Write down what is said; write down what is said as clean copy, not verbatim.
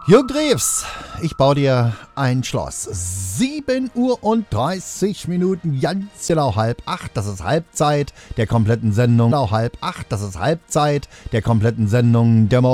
Jürgen Drews, ich baue dir ein Schloss. 7:30 ganz genau 7:30, das ist Halbzeit der kompletten Sendung. Genau 7:30, das ist Halbzeit der kompletten Sendung der